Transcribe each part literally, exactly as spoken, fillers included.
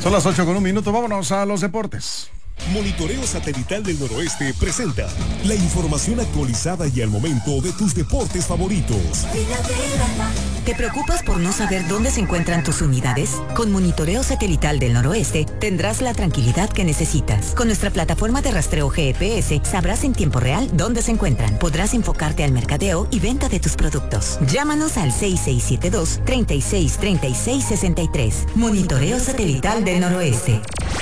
Son las ocho con un minuto, vámonos a los deportes. Monitoreo Satelital del Noroeste presenta la información actualizada y al momento de tus deportes favoritos. ¿Te preocupas por no saber dónde se encuentran tus unidades? Con Monitoreo Satelital del Noroeste tendrás la tranquilidad que necesitas. Con nuestra plataforma de rastreo G P S sabrás en tiempo real dónde se encuentran. Podrás enfocarte al mercadeo y venta de tus productos. Llámanos al seis seis siete dos, treinta y seis, treinta y seis, sesenta y tres. Monitoreo Satelital del Noroeste.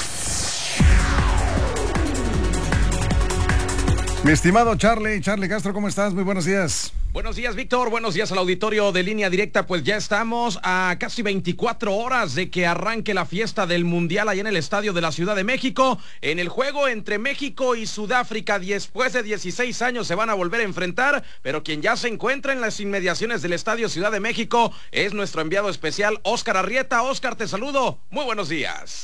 Mi estimado Charlie, Charlie Castro, ¿cómo estás? Muy buenos días. Buenos días, Víctor. Buenos días al auditorio de Línea Directa. Pues ya estamos a casi veinticuatro horas de que arranque la fiesta del Mundial allá en el Estadio de la Ciudad de México. En el juego entre México y Sudáfrica, después de dieciséis años se van a volver a enfrentar, pero quien ya se encuentra en las inmediaciones del Estadio Ciudad de México es nuestro enviado especial, Óscar Arrieta. Óscar, te saludo. Muy buenos días.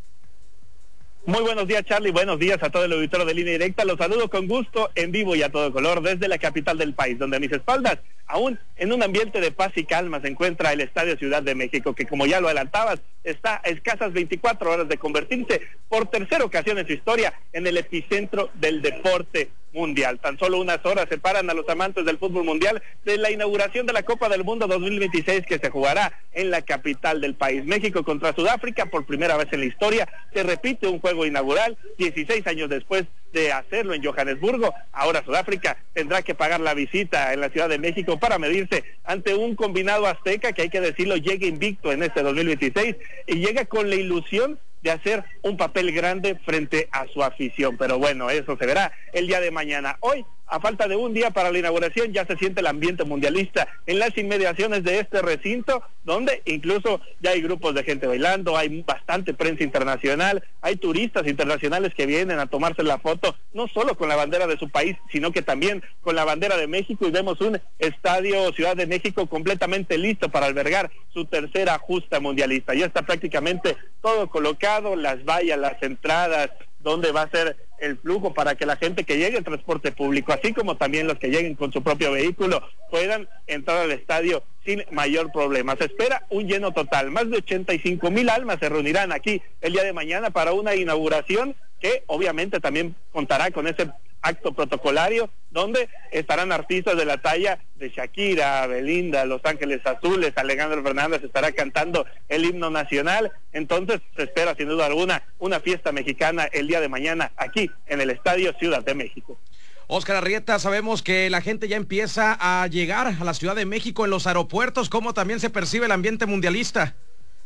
Muy buenos días, Charlie, buenos días a todo el auditorio de Línea Directa. Los saludo con gusto, en vivo y a todo color, desde la capital del país, donde a mis espaldas, aún en un ambiente de paz y calma, se encuentra el Estadio Ciudad de México, que como ya lo adelantabas, está a escasas veinticuatro horas de convertirse por tercera ocasión en su historia en el epicentro del deporte mundial. Tan solo unas horas separan a los amantes del fútbol mundial de la inauguración de la Copa del Mundo dos mil veintiséis, que se jugará en la capital del país. México contra Sudáfrica, por primera vez en la historia, se repite un juego inaugural, dieciséis años después de hacerlo en Johannesburgo. Ahora Sudáfrica tendrá que pagar la visita en la Ciudad de México para medirse ante un combinado azteca que, hay que decirlo, llega invicto en este dos mil veintiséis y llega con la ilusión de hacer un papel grande frente a su afición. Pero bueno, eso se verá el día de mañana. Hoy, a falta de un día para la inauguración, ya se siente el ambiente mundialista en las inmediaciones de este recinto, donde incluso ya hay grupos de gente bailando, hay bastante prensa internacional, hay turistas internacionales que vienen a tomarse la foto, no solo con la bandera de su país, sino que también con la bandera de México, y vemos un estadio Ciudad de México completamente listo para albergar su tercera justa mundialista. Ya está prácticamente todo colocado, las vallas, las entradas, donde va a ser el flujo para que la gente que llegue en transporte público, así como también los que lleguen con su propio vehículo, puedan entrar al estadio sin mayor problema. Se espera un lleno total. Más de ochenta y cinco mil almas se reunirán aquí el día de mañana para una inauguración que obviamente también contará con ese acto protocolario, donde estarán artistas de la talla de Shakira, Belinda, Los Ángeles Azules, Alejandro Fernández estará cantando el himno nacional. Entonces se espera sin duda alguna una fiesta mexicana el día de mañana aquí en el Estadio Ciudad de México. Óscar Arrieta, sabemos que la gente ya empieza a llegar a la Ciudad de México en los aeropuertos. ¿Cómo también se percibe el ambiente mundialista?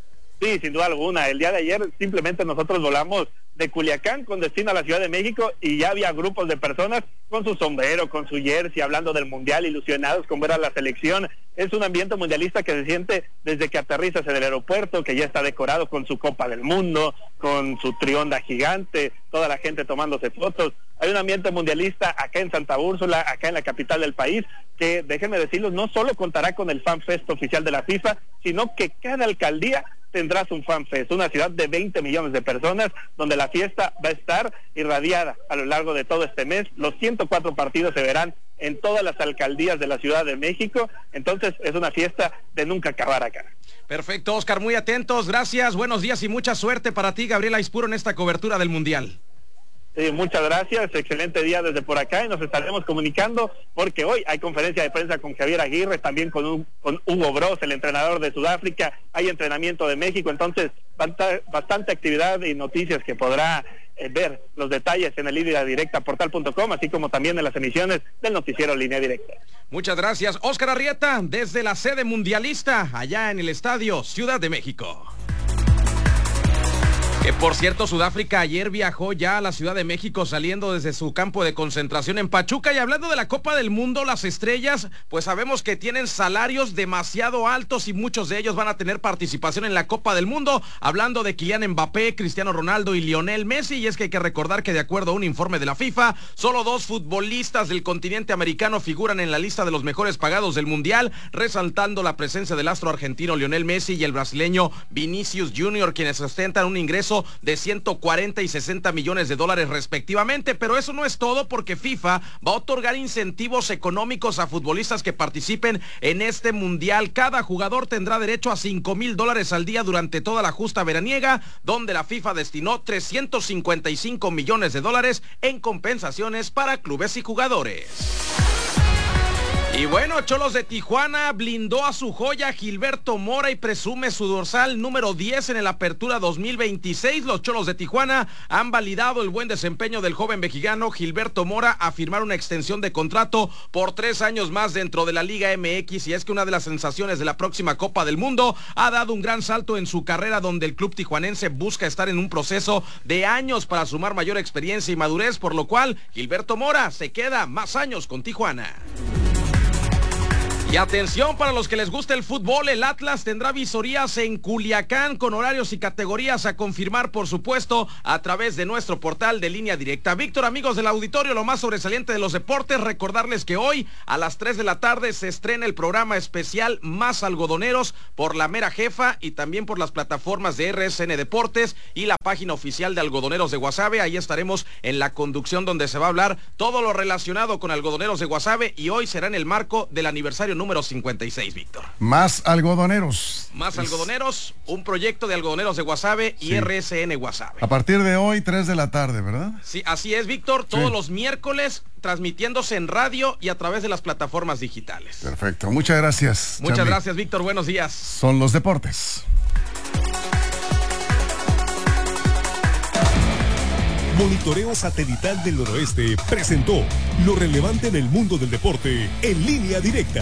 Sí, sin duda alguna. El día de ayer simplemente nosotros volamos de Culiacán con destino a la Ciudad de México y ya había grupos de personas con su sombrero, con su jersey, hablando del mundial, ilusionados con ver a la selección. Es un ambiente mundialista que se siente desde que aterrizas en el aeropuerto, que ya está decorado con su Copa del Mundo, con su trionda gigante, toda la gente tomándose fotos. Hay un ambiente mundialista acá en Santa Úrsula, acá en la capital del país, que déjenme decirlo, no solo contará con el Fan Fest oficial de la FIFA, sino que cada alcaldía tendrás un Fan Fest, una ciudad de veinte millones de personas, donde la fiesta va a estar irradiada a lo largo de todo este mes. Los ciento cuatro partidos se verán en todas las alcaldías de la Ciudad de México. Entonces es una fiesta de nunca acabar acá. Perfecto, Óscar, muy atentos, gracias, buenos días y mucha suerte para ti, Gabriel Aispuro, en esta cobertura del Mundial. Sí, muchas gracias, excelente día desde por acá y nos estaremos comunicando porque hoy hay conferencia de prensa con Javier Aguirre, también con, un, con Hugo Bross, el entrenador de Sudáfrica, hay entrenamiento de México, entonces bastante actividad y noticias que podrá eh, ver los detalles en el Línea Directa portal punto com, así como también en las emisiones del noticiero Línea Directa. Muchas gracias, Óscar Arrieta, desde la sede mundialista, allá en el Estadio Ciudad de México. Que por cierto, Sudáfrica ayer viajó ya a la Ciudad de México saliendo desde su campo de concentración en Pachuca. Y hablando de la Copa del Mundo, las estrellas, pues sabemos que tienen salarios demasiado altos y muchos de ellos van a tener participación en la Copa del Mundo. Hablando de Kylian Mbappé, Cristiano Ronaldo y Lionel Messi. Y es que hay que recordar que de acuerdo a un informe de la FIFA, solo dos futbolistas del continente americano figuran en la lista de los mejores pagados del Mundial, resaltando la presencia del astro argentino Lionel Messi y el brasileño Vinicius Junior, quienes ostentan un ingreso incluso de ciento cuarenta y sesenta millones de dólares respectivamente. Pero eso no es todo, porque FIFA va a otorgar incentivos económicos a futbolistas que participen en este mundial. Cada jugador tendrá derecho a cinco mil dólares al día durante toda la justa veraniega, donde la FIFA destinó trescientos cincuenta y cinco millones de dólares en compensaciones para clubes y jugadores. Y bueno, Xolos de Tijuana blindó a su joya Gilberto Mora y presume su dorsal número diez en el Apertura dos mil veintiséis. Los Xolos de Tijuana han validado el buen desempeño del joven mexicano Gilberto Mora a firmar una extensión de contrato por tres años más dentro de la Liga M X, y es que una de las sensaciones de la próxima Copa del Mundo ha dado un gran salto en su carrera, donde el club tijuanense busca estar en un proceso de años para sumar mayor experiencia y madurez, por lo cual Gilberto Mora se queda más años con Tijuana. Y atención para los que les gusta el fútbol, el Atlas tendrá visorías en Culiacán con horarios y categorías a confirmar, por supuesto, a través de nuestro portal de Línea Directa. Víctor, amigos del auditorio, lo más sobresaliente de los deportes, recordarles que hoy a las tres de la tarde se estrena el programa especial Más Algodoneros por La Mera Jefa y también por las plataformas de R S N Deportes y la página oficial de Algodoneros de Guasave. Ahí estaremos en la conducción, donde se va a hablar todo lo relacionado con Algodoneros de Guasave, y hoy será en el marco del aniversario número cincuenta y seis, Víctor. Más algodoneros. Más es... algodoneros, un proyecto de Algodoneros de Guasave y sí. R S N Guasave. A partir de hoy, tres de la tarde, ¿verdad? Sí, así es, Víctor. Todos sí. los miércoles, transmitiéndose en radio y a través de las plataformas digitales. Perfecto. Muchas gracias. Muchas Charlie. gracias, Víctor. Buenos días. Son los deportes. Monitoreo Satelital del Noroeste presentó lo relevante en el mundo del deporte en Línea Directa.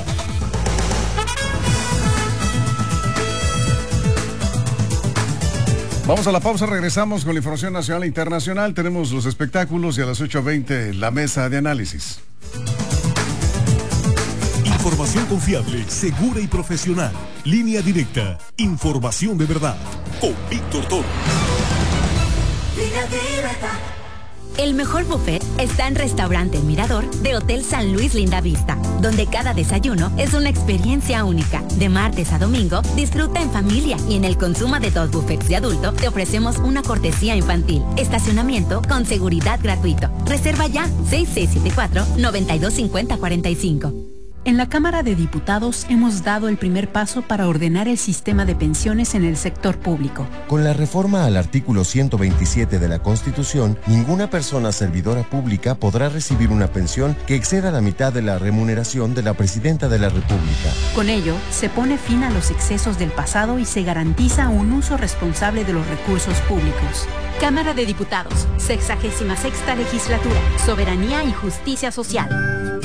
Vamos a la pausa, regresamos con la información nacional e internacional. Tenemos los espectáculos y a las ocho veinte la mesa de análisis. Información confiable, segura y profesional. Línea Directa. Información de verdad. Con Víctor Toro. El mejor buffet está en Restaurante El Mirador de Hotel San Luis Linda Vista, donde cada desayuno es una experiencia única. De martes a domingo, disfruta en familia, y en el consumo de dos buffets de adulto te ofrecemos una cortesía infantil. Estacionamiento con seguridad gratuito. Reserva ya seis seis siete cuatro, nueve dos cinco cero cuatro cinco. En la Cámara de Diputados hemos dado el primer paso para ordenar el sistema de pensiones en el sector público. Con la reforma al artículo ciento veintisiete de la Constitución, ninguna persona servidora pública podrá recibir una pensión que exceda la mitad de la remuneración de la Presidenta de la República. Con ello, se pone fin a los excesos del pasado y se garantiza un uso responsable de los recursos públicos. Cámara de Diputados, sexagésima sexta legislatura, soberanía y justicia social.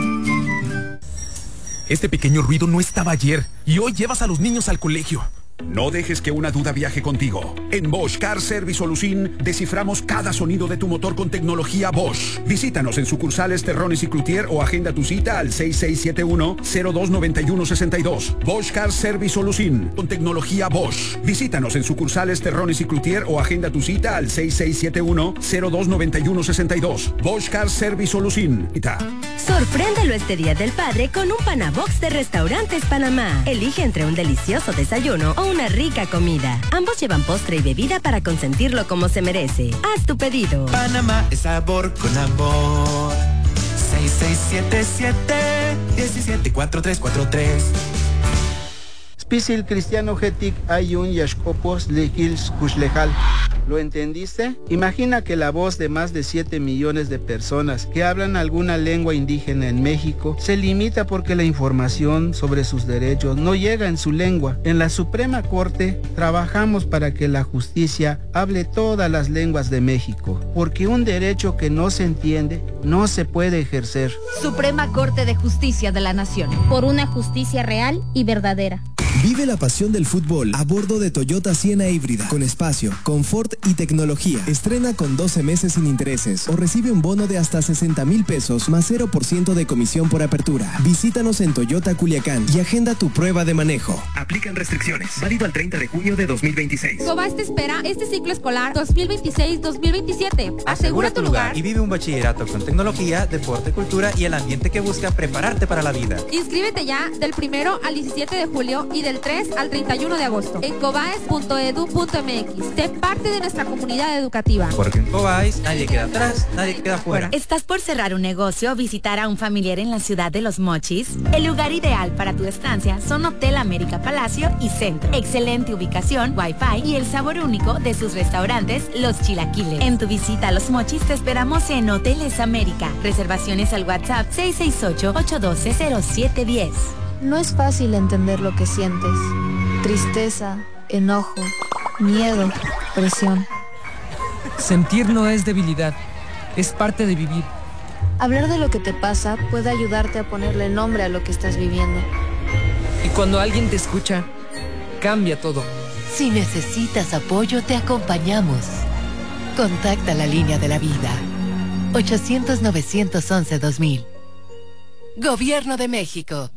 Este pequeño ruido no estaba ayer y hoy llevas a los niños al colegio. No dejes que una duda viaje contigo. En Bosch Car Service Solution desciframos cada sonido de tu motor con tecnología Bosch. Visítanos en sucursales Terrones y Cloutier o agenda tu cita al seis seis siete uno, cero dos nueve uno seis dos. Bosch Car Service Solution con tecnología Bosch. Visítanos en sucursales Terrones y Cloutier o agenda tu cita al seis seis siete uno, cero dos nueve uno seis dos. Bosch Car Service Solution. Sorpréndelo este Día del Padre con un Panabox de Restaurantes Panamá. Elige entre un delicioso desayuno o una rica comida. Ambos llevan postre y bebida para consentirlo como se merece. Haz tu pedido. Panamá es sabor con amor. seis seis siete siete, uno siete cuatro tres cuatro tres. Spisil Cristiano Getik Ayun Yashkopos Lehils Kushlehal. ¿Lo entendiste? Imagina que la voz de más de siete millones de personas que hablan alguna lengua indígena en México se limita porque la información sobre sus derechos no llega en su lengua. En la Suprema Corte trabajamos para que la justicia hable todas las lenguas de México, porque un derecho que no se entiende no se puede ejercer. Suprema Corte de Justicia de la Nación, por una justicia real y verdadera. Vive la pasión del fútbol a bordo de Toyota Siena híbrida, con espacio, confort y tecnología. Estrena con doce meses sin intereses o recibe un bono de hasta sesenta mil pesos más cero por ciento de comisión por apertura. Visítanos en Toyota Culiacán y agenda tu prueba de manejo. Aplican restricciones. Válido al treinta de junio de dos mil veintiséis. Cobas te espera este ciclo escolar dos mil veintiséis dos mil veintisiete. Asegura tu lugar y vive un bachillerato con tecnología, deporte, cultura y el ambiente que busca prepararte para la vida. Inscríbete ya del primero al diecisiete de julio y de del tres al treinta y uno de agosto en cobaes punto edu punto m x. Sé parte de nuestra comunidad educativa. Porque en Cobaes nadie queda atrás, nadie queda fuera. ¿Estás por cerrar un negocio o visitar a un familiar en la ciudad de Los Mochis? El lugar ideal para tu estancia son Hotel América Palacio y Centro. Excelente ubicación, wifi y el sabor único de sus restaurantes Los Chilaquiles. En tu visita a Los Mochis te esperamos en Hoteles América. Reservaciones al WhatsApp seis seis ocho, ocho uno dos, cero siete uno cero. No es fácil entender lo que sientes. Tristeza, enojo, miedo, presión. Sentir no es debilidad, es parte de vivir. Hablar de lo que te pasa puede ayudarte a ponerle nombre a lo que estás viviendo. Y cuando alguien te escucha, cambia todo. Si necesitas apoyo, te acompañamos. Contacta la línea de la vida. ochocientos, novecientos once, dos mil. Gobierno de México.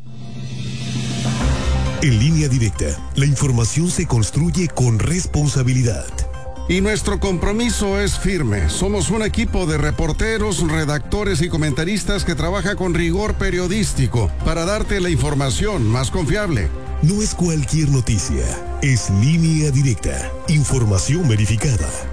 En Línea Directa, la información se construye con responsabilidad. Y nuestro compromiso es firme. Somos un equipo de reporteros, redactores y comentaristas que trabaja con rigor periodístico para darte la información más confiable. No es cualquier noticia, es Línea Directa, información verificada.